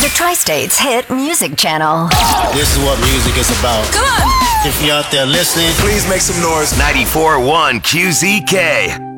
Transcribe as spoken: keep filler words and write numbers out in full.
The Tri-State's hit music channel. This is what music is about. Come on! If you're out there listening, please make some noise. ninety-four point one Q Z K.